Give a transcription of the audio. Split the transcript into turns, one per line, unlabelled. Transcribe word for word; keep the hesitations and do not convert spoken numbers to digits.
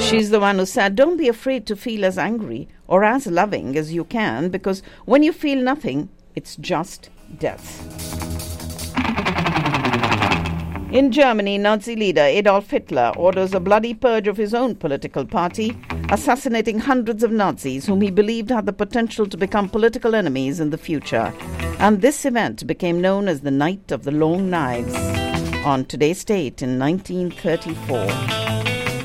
She's the one who said, don't be afraid to feel as angry or as loving as you can, because when you feel nothing, it's just death. In Germany, Nazi leader Adolf Hitler orders a bloody purge of his own political party, assassinating hundreds of Nazis whom he believed had the potential to become political enemies in the future. And this event became known as the Night of the Long Knives on today's date in nineteen thirty-four.